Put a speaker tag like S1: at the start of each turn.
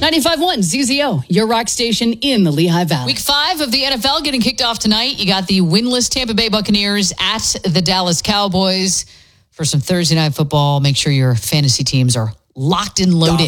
S1: 95.1 ZZO, your rock station in the Lehigh Valley.
S2: Week 5 of the NFL getting kicked off tonight. You got the winless Tampa Bay Buccaneers at the Dallas Cowboys for some Thursday night football. Make sure your fantasy teams are locked and loaded.